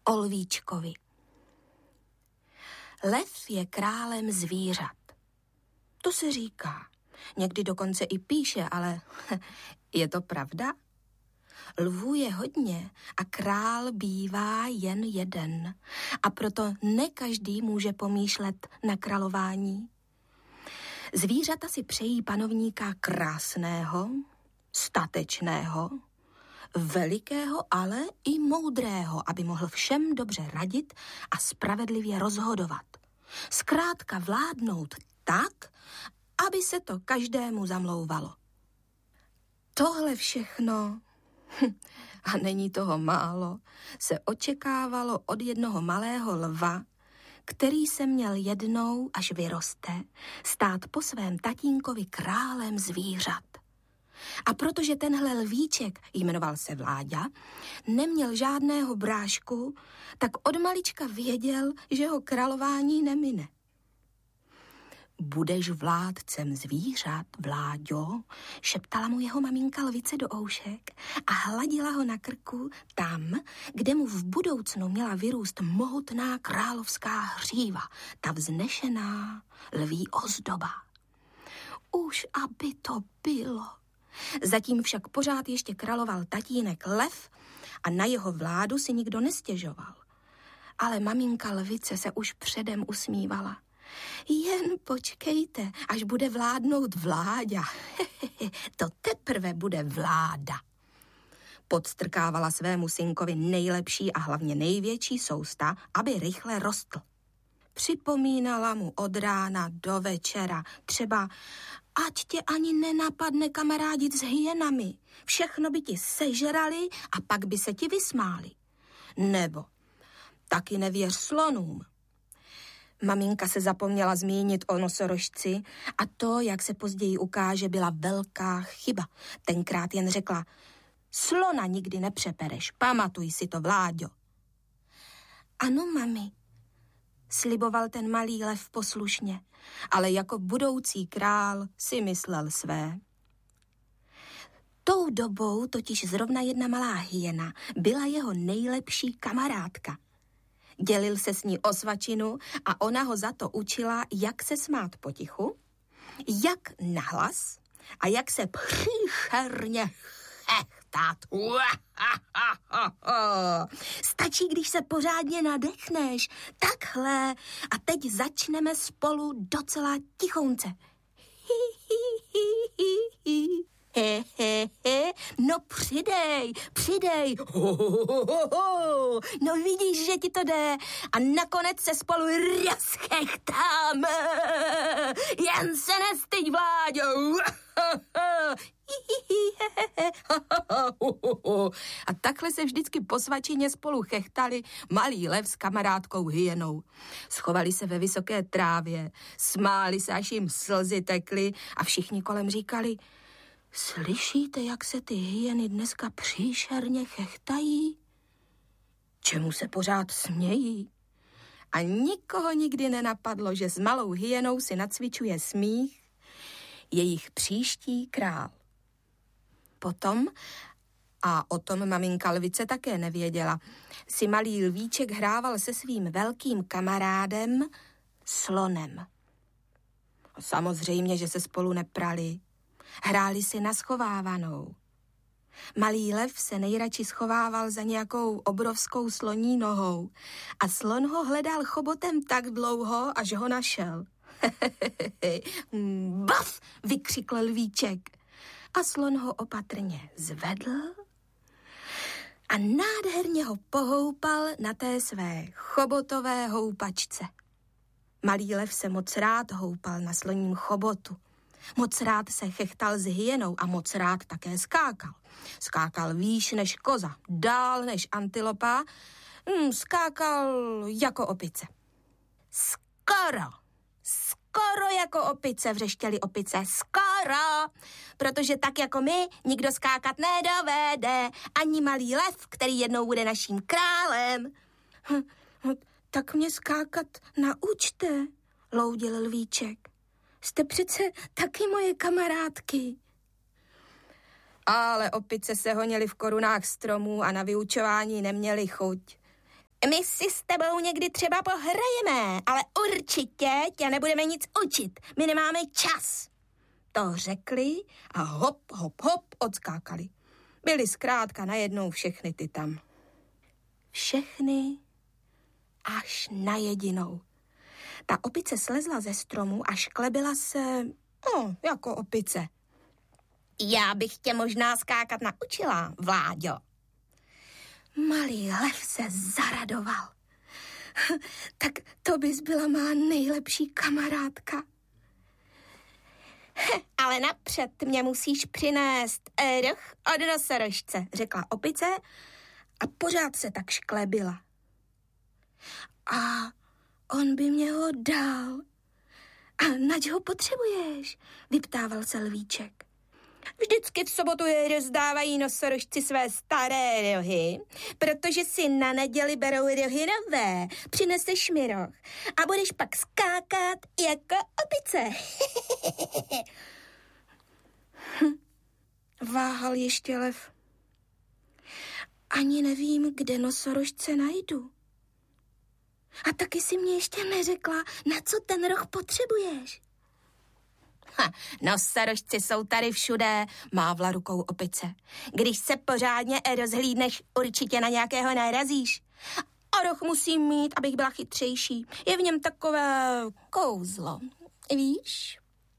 o lvíčkovi. Lev je králem zvířat. To se říká. Někdy dokonce i píše, ale je to pravda? Lvů je hodně a král bývá jen jeden. A proto ne každý může pomýšlet na králování. Zvířata si přejí panovníka krásného, statečného, velikého, ale i moudrého, aby mohl všem dobře radit a spravedlivě rozhodovat. Zkrátka vládnout tak, aby se to každému zamlouvalo. Tohle všechno, a není toho málo, se očekávalo od jednoho malého lva, který se měl jednou, až vyroste, stát po svém tatínkovi králem zvířat. A protože tenhle lvíček, jmenoval se Vláďa, neměl žádného brášku, tak od malička věděl, že ho králování nemine. Budeš vládcem zvířat, Vláďo, šeptala mu jeho maminka lvice do oušek a hladila ho na krku tam, kde mu v budoucnu měla vyrůst mohutná královská hříva, ta vznešená lví ozdoba. Už aby to bylo. Zatím však pořád ještě královal tatínek Lev a na jeho vládu si nikdo nestěžoval. Ale maminka lvice se už předem usmívala. Jen počkejte, až bude vládnout Vláďa. To teprve bude vláda. Podstrkávala svému synkovi nejlepší a hlavně největší sousta, aby rychle rostl. Připomínala mu od rána do večera, třeba ať tě ani nenapadne kamarádit s hyenami. Všechno by ti sežrali a pak by se ti vysmáli. Nebo taky nevěř slonům. Maminka se zapomněla zmínit o nosorožci a to, jak se později ukáže, byla velká chyba. Tenkrát jen řekla, slona nikdy nepřepereš, pamatuj si to, Vláďo. Ano, mami, sliboval ten malý lev poslušně, ale jako budoucí král si myslel své. Tou dobou totiž zrovna jedna malá hyena byla jeho nejlepší kamarádka. Dělil se s ní o svačinu a ona ho za to učila, jak se smát potichu, jak nahlas a jak se příšerně chechtat. Stačí, když se pořádně nadechneš. Takhle. A teď začneme spolu docela tichounce. No přidej. No vidíš, že ti to jde. A nakonec se spolu rozchechtáme. Jen se nestyď, Vláďo. A takhle se vždycky po svačině spolu chechtali malý lev s kamarádkou hyenou. Schovali se ve vysoké trávě, smáli se, až jim slzy tekly a všichni kolem říkali, slyšíte, jak se ty hyeny dneska příšerně chechtají? Čemu se pořád smějí? A nikoho nikdy nenapadlo, že s malou hyenou si nacvičuje smích jejich příští král. Potom, a o tom maminka lvice také nevěděla, si malý lvíček hrával se svým velkým kamarádem slonem. Samozřejmě, že se spolu neprali. Hráli si na schovávanou. Malý lev se nejradši schovával za nějakou obrovskou sloní nohou a slon ho hledal chobotem tak dlouho, až ho našel. Baf! Vykřikl lvíček a slon ho opatrně zvedl a nádherně ho pohoupal na té své chobotové houpačce. Malý lev se moc rád houpal na sloním chobotu. Moc rád se chechtal s hyenou a moc rád také skákal. Skákal výš než koza, dál než antilopa, skákal jako opice. Skoro jako opice, vřeštěli opice, skoro, protože tak jako my nikdo skákat nedovede, ani malý lev, který jednou bude naším králem. Tak mě skákat naučte, loudil lvíček. Jste přece taky moje kamarádky. Ale opice se honily v korunách stromů a na vyučování neměly chuť. My si s tebou někdy třeba pohrajeme, ale určitě tě nebudeme nic učit. My nemáme čas. To řekli a hop, hop, hop odskákali. Byli zkrátka najednou všechny ty tam. Všechny až na jedinou. Ta opice slezla ze stromu a šklebila se, jako opice. Já bych tě možná skákat naučila, Vláďo. Malý lev se zaradoval. Tak to bys byla má nejlepší kamarádka. Ale napřed mě musíš přinést roh od nosorožce, řekla opice a pořád se tak šklebila. A on by mě ho dal. A nač ho potřebuješ? Vyptával se lvíček. Vždycky v sobotu je rozdávají nosorožci své staré rohy, protože si na neděli berou rohy nové. Přineseš mi roh a budeš pak skákat jako opice. Váhal ještě lev. Ani nevím, kde nosorožce najdu. A taky si mě ještě neřekla, na co ten roh potřebuješ. Nosorožci jsou tady všude, mávla rukou opice. Když se pořádně rozhlídneš, určitě na nějakého narazíš. A roh musím mít, abych byla chytřejší. Je v něm takové kouzlo, víš?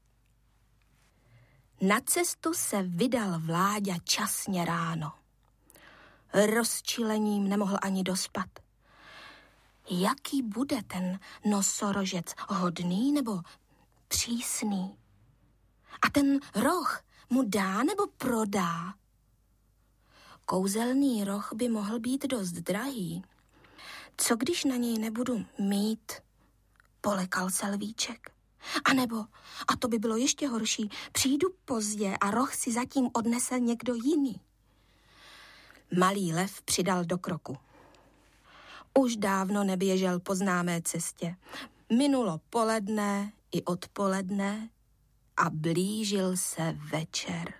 Na cestu se vydal Vláďa časně ráno. Rozčilením nemohl ani dospat. Jaký bude ten nosorožec, hodný nebo přísný? A ten roh mu dá nebo prodá? Kouzelný roh by mohl být dost drahý. Co když na něj nebudu mít? Polekal se lvíček. A nebo, a to by bylo ještě horší, přijdu pozdě a roh si zatím odnese někdo jiný. Malý lev přidal do kroku. Už dávno neběžel po známé cestě. Minulo poledne i odpoledne a blížil se večer.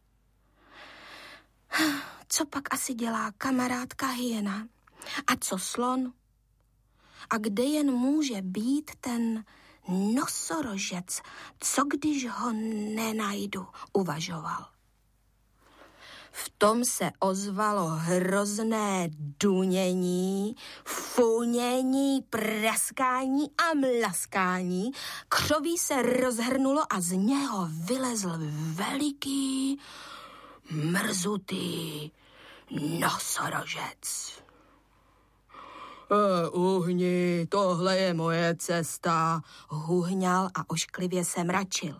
Co pak asi dělá kamarádka hyena? A co slon? A kde jen může být ten nosorožec? Co když ho nenajdu? Uvažoval. V tom se ozvalo hrozné dunění, funění, praskání a mlaskání. Křoví se rozhrnulo a z něho vylezl veliký, mrzutý nosorožec. Uhni, tohle je moje cesta, huhňal a ošklivě se mračil.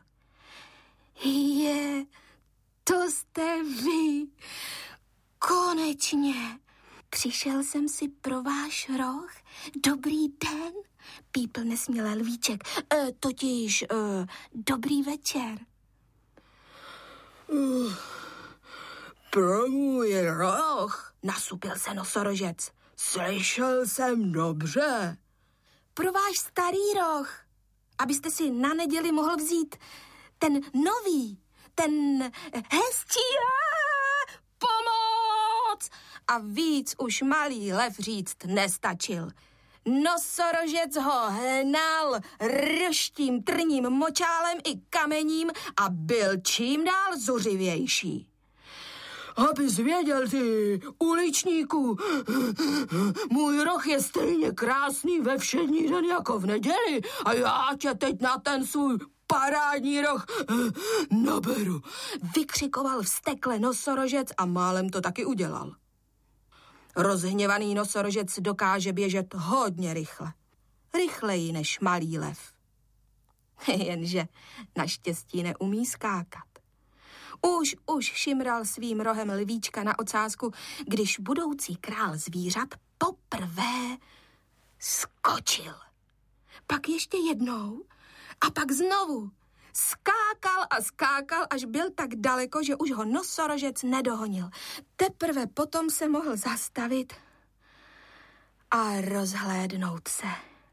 To jste vy. Konečně. Přišel jsem si pro váš roh. Dobrý den, pípl nesměle lvíček. Dobrý večer. Pro můj roh, nasupil se nosorožec. Slyšel jsem dobře. Pro váš starý roh, abyste si na neděli mohl vzít ten nový, ten hezčí, pomoc! A víc už malý lev říct nestačil. Nosorožec ho hnal rštím, trním, močálem i kamením a byl čím dál zuřivější. Abys věděl, ty, uličníku, můj roh je stejně krásný ve všední den jako v neděli a já tě teď na ten svůj parádní roh naberu. Vykřikoval vztekle nosorožec a málem to taky udělal. Rozhněvaný nosorožec dokáže běžet hodně rychle. Rychleji než malý lev. Jenže naštěstí neumí skákat. Už šimral svým rohem lvíčka na ocásku, když budoucí král zvířat poprvé skočil. Pak ještě jednou a pak znovu. Skákal, až byl tak daleko, že už ho nosorožec nedohonil. Teprve potom se mohl zastavit a rozhlédnout se.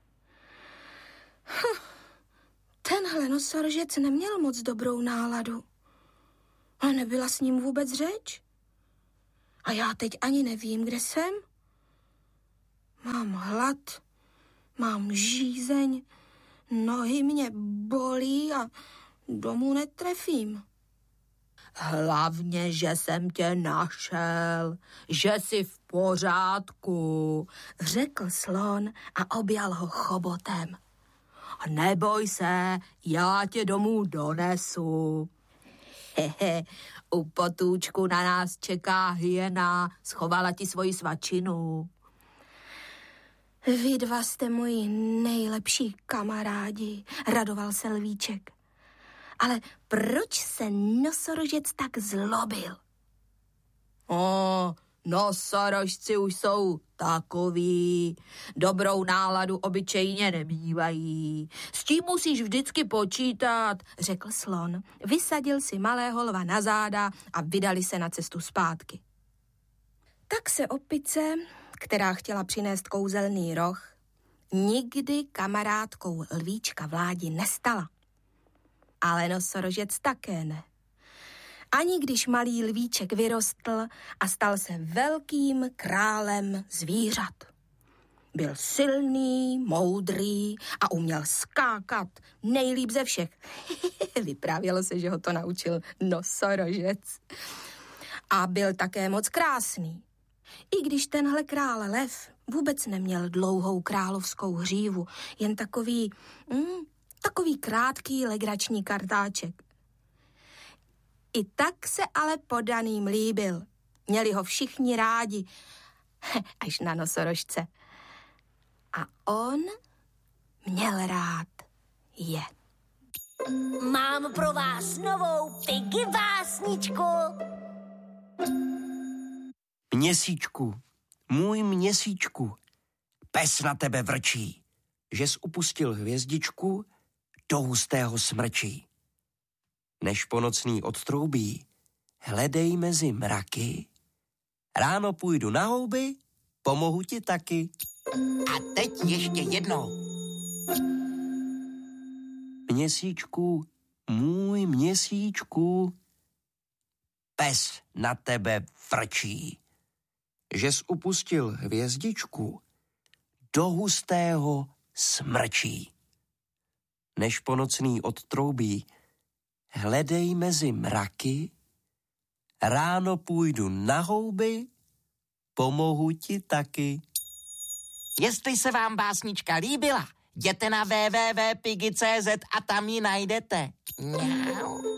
Tenhle nosorožec neměl moc dobrou náladu. A nebyla s ním vůbec řeč. A já teď ani nevím, kde jsem. Mám hlad, mám žízeň, nohy mě bolí a domů netrefím. Hlavně, že jsem tě našel, že jsi v pořádku, řekl slon a objal ho chobotem. Neboj se, já tě domů donesu. Hehe, u potůčku na nás čeká hyena, schovala ti svoji svačinu. Vy dva jste moji nejlepší kamarádi, radoval se lvíček. Ale proč se nosorožec tak zlobil? Nosorožci už jsou takový, dobrou náladu obyčejně nemívají. S tím musíš vždycky počítat, řekl slon. Vysadil si malého lva na záda a vydali se na cestu zpátky. Tak se opice, která chtěla přinést kouzelný roh, nikdy kamarádkou lvíčka Vládi nestala. Ale nosorožec také ne. Ani když malý lvíček vyrostl a stal se velkým králem zvířat. Byl silný, moudrý a uměl skákat nejlíp ze všech. Vyprávělo se, že ho to naučil nosorožec. A byl také moc krásný. I když tenhle král lev vůbec neměl dlouhou královskou hřívu, jen takový krátký legrační kartáček. I tak se ale podaným líbil. Měli ho všichni rádi, až na nosorožce. A on měl rád je. Mám pro vás novou Piggy básničku. Měsíčku, můj měsíčku, pes na tebe vrčí, žes upustil hvězdičku do hustého smrčí. Než ponocný odtroubí, hledej mezi mraky, ráno půjdu na houby, pomohu ti taky. A teď ještě jednou. Měsíčku, můj měsíčku, pes na tebe vrčí, žes upustil hvězdičku do hustého smrčí. Než ponocný odtroubí, hledej mezi mraky, ráno půjdu na houby, pomohu ti taky. Jestli se vám básnička líbila, jděte na www.piggy.cz a tam ji najdete. Mňau.